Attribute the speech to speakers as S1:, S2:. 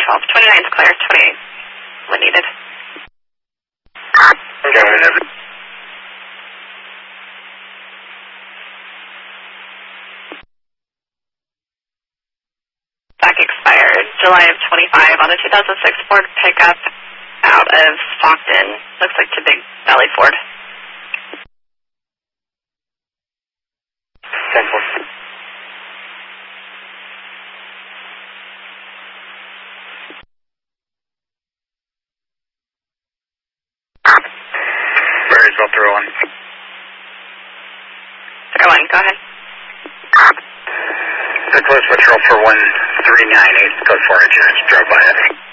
S1: 12. 29 is clear. 28 when needed. Back expired July of 25 on a 2006 Ford pickup out of Stockton. Looks like to Big Valley Ford.
S2: 10-4. Marysville 301.
S1: 301, go ahead.
S2: Close patrol for 1398, code 4 inches, drove by it.